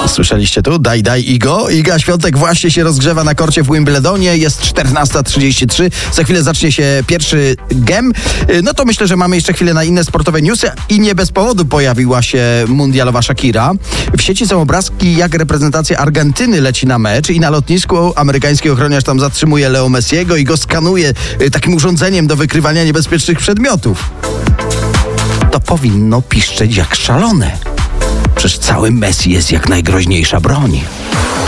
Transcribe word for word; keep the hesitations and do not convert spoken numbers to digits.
Słyszeliście tu? Daj, daj Igo. Iga Świątek właśnie się rozgrzewa na korcie w Wimbledonie. Jest czternasta trzydzieści trzy. Za chwilę zacznie się pierwszy gem. No to myślę, że mamy jeszcze chwilę na inne sportowe newsy. I nie bez powodu pojawiła się mundialowa Shakira. W sieci są obrazki, jak reprezentacja Argentyny leci na mecz i na lotnisku amerykański ochroniarz tam zatrzymuje Leo Messiego i go skanuje takim urządzeniem do wykrywania niebezpiecznych przedmiotów. To powinno piszczeć jak szalone. Przecież cały Messi jest jak najgroźniejsza broń.